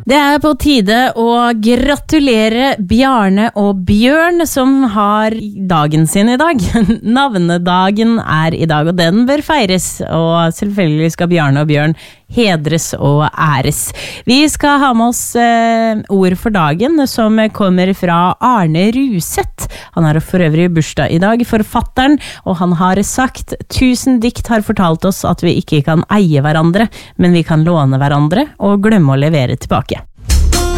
Det på tide å gratulere Bjarne og Bjørn som har dagen sin i dag. Navnedagen i dag, og den bør feires, og selvfølgelig skal Bjarne og Bjørn hedres og æres. Vi skal ha med oss ord for dagen som kommer fra Arne Ruseth. Han har for øvrig bursdag i dag, forfatteren, og han har sagt 1000 dikt har fortalt oss at vi ikke kan eie hverandre, men vi kan låne hverandre og glemme å levere tilbake.